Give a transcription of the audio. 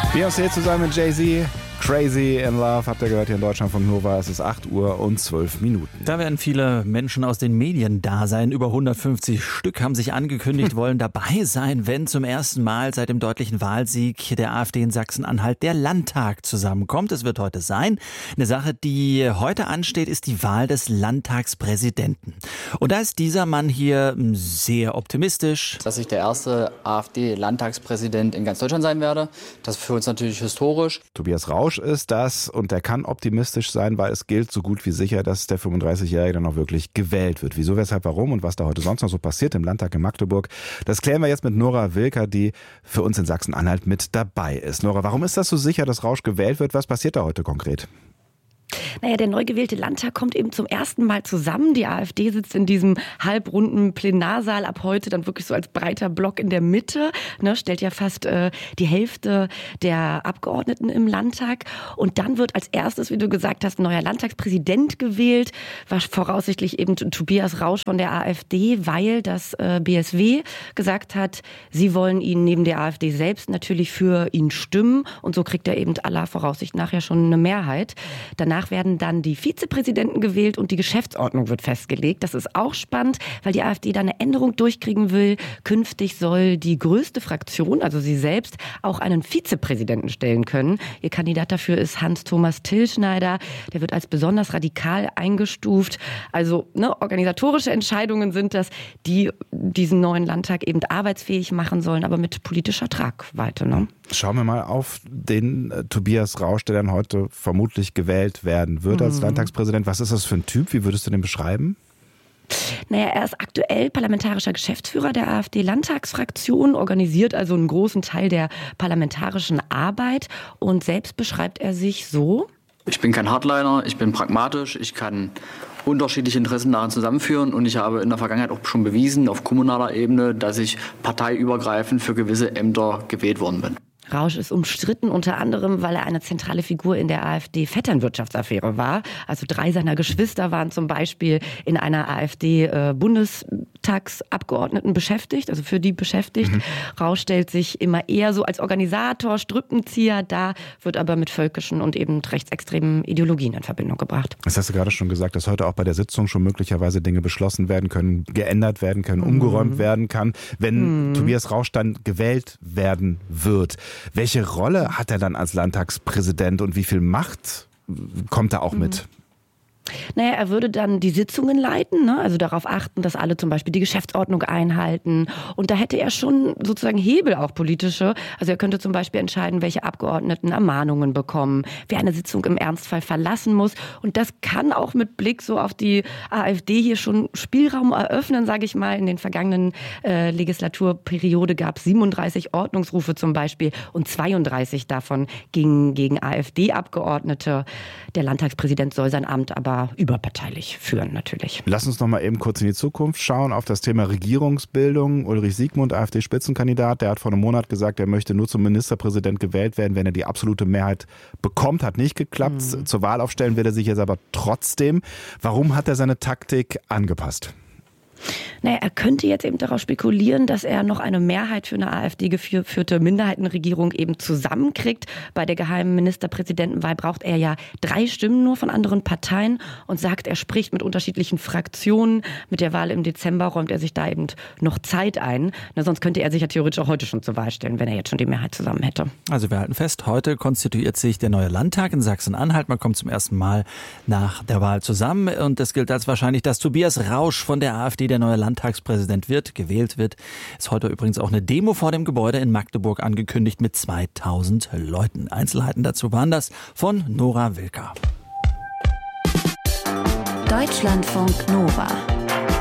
Beyoncé zusammen mit Jay-Z. Crazy in Love, habt ihr gehört hier in Deutschlandfunk Nova. Es ist 8:12 Uhr. Da werden viele Menschen aus den Medien da sein. Über 150 Stück haben sich angekündigt, wollen dabei sein, wenn zum ersten Mal seit dem deutlichen Wahlsieg der AfD in Sachsen-Anhalt der Landtag zusammenkommt. Es wird heute sein. Eine Sache, die heute ansteht, ist die Wahl des Landtagspräsidenten. Und da ist dieser Mann hier sehr optimistisch. Dass ich der erste AfD-Landtagspräsident in ganz Deutschland sein werde, das ist für uns natürlich historisch. Tobias Rausch ist das und der kann optimistisch sein, weil es gilt so gut wie sicher, dass der 35-Jährige dann auch wirklich gewählt wird. Wieso, weshalb, warum und was da heute sonst noch so passiert im Landtag in Magdeburg, das klären wir jetzt mit Nora Wilker, die für uns in Sachsen-Anhalt mit dabei ist. Nora, warum ist das so sicher, dass Rausch gewählt wird? Was passiert da heute konkret? Der neu gewählte Landtag kommt eben zum ersten Mal zusammen. Die AfD sitzt in diesem halbrunden Plenarsaal ab heute dann wirklich so als breiter Block in der Mitte, stellt ja fast die Hälfte der Abgeordneten im Landtag. Und dann wird als erstes, wie du gesagt hast, ein neuer Landtagspräsident gewählt, war voraussichtlich eben Tobias Rausch von der AfD, weil das BSW gesagt hat, sie wollen ihn neben der AfD selbst natürlich für ihn stimmen. Und so kriegt er eben aller Voraussicht nach ja schon eine Mehrheit. Danach werden dann die Vizepräsidenten gewählt und die Geschäftsordnung wird festgelegt. Das ist auch spannend, weil die AfD da eine Änderung durchkriegen will. Künftig soll die größte Fraktion, also sie selbst, auch einen Vizepräsidenten stellen können. Ihr Kandidat dafür ist Hans-Thomas Tillschneider. Der wird als besonders radikal eingestuft. Also organisatorische Entscheidungen sind das, die diesen neuen Landtag eben arbeitsfähig machen sollen, aber mit politischer Tragweite. Schauen wir mal auf den Tobias Rausch, der dann heute vermutlich gewählt werden wird als Landtagspräsident. Was ist das für ein Typ? Wie würdest du den beschreiben? Er ist aktuell parlamentarischer Geschäftsführer der AfD-Landtagsfraktion, organisiert also einen großen Teil der parlamentarischen Arbeit und selbst beschreibt er sich so: Ich bin kein Hardliner, ich bin pragmatisch, ich kann unterschiedliche Interessen daran zusammenführen und ich habe in der Vergangenheit auch schon bewiesen, auf kommunaler Ebene, dass ich parteiübergreifend für gewisse Ämter gewählt worden bin. Rausch ist umstritten, unter anderem, weil er eine zentrale Figur in der AfD-Vetternwirtschaftsaffäre war. Also 3 seiner Geschwister waren zum Beispiel in einer AfD-Bundestagsabgeordneten beschäftigt, also für die beschäftigt. Rausch stellt sich immer eher so als Organisator, Strippenzieher dar, wird aber mit völkischen und eben rechtsextremen Ideologien in Verbindung gebracht. Das hast du gerade schon gesagt, dass heute auch bei der Sitzung schon möglicherweise Dinge beschlossen werden können, geändert werden können, umgeräumt werden kann, wenn Tobias Rausch dann gewählt werden wird. Welche Rolle hat er dann als Landtagspräsident und wie viel Macht kommt er auch mit? Er würde dann die Sitzungen leiten, also darauf achten, dass alle zum Beispiel die Geschäftsordnung einhalten. Und da hätte er schon sozusagen Hebel, auch politische. Also er könnte zum Beispiel entscheiden, welche Abgeordneten Ermahnungen bekommen, wer eine Sitzung im Ernstfall verlassen muss. Und das kann auch mit Blick so auf die AfD hier schon Spielraum eröffnen, sage ich mal. In den vergangenen Legislaturperiode gab es 37 Ordnungsrufe zum Beispiel und 32 davon gingen gegen AfD-Abgeordnete. Der Landtagspräsident soll sein Amt aber überparteilich führen natürlich. Lass uns noch mal eben kurz in die Zukunft schauen, auf das Thema Regierungsbildung. Ulrich Siegmund, AfD-Spitzenkandidat, der hat vor einem Monat gesagt, er möchte nur zum Ministerpräsident gewählt werden, wenn er die absolute Mehrheit bekommt. Hat nicht geklappt. Zur Wahl aufstellen will er sich jetzt aber trotzdem. Warum hat er seine Taktik angepasst? Er könnte jetzt eben darauf spekulieren, dass er noch eine Mehrheit für eine AfD-geführte Minderheitenregierung eben zusammenkriegt. Bei der geheimen Ministerpräsidentenwahl braucht er ja 3 Stimmen nur von anderen Parteien und sagt, er spricht mit unterschiedlichen Fraktionen. Mit der Wahl im Dezember räumt er sich da eben noch Zeit ein. Sonst könnte er sich ja theoretisch auch heute schon zur Wahl stellen, wenn er jetzt schon die Mehrheit zusammen hätte. Also wir halten fest, heute konstituiert sich der neue Landtag in Sachsen-Anhalt. Man kommt zum ersten Mal nach der Wahl zusammen und es gilt als wahrscheinlich, dass Tobias Rausch von der AfD der neue Landtagspräsident gewählt wird. Ist heute übrigens auch eine Demo vor dem Gebäude in Magdeburg angekündigt mit 2000 Leuten. Einzelheiten dazu waren das von Nora Wilker. Deutschlandfunk Nova.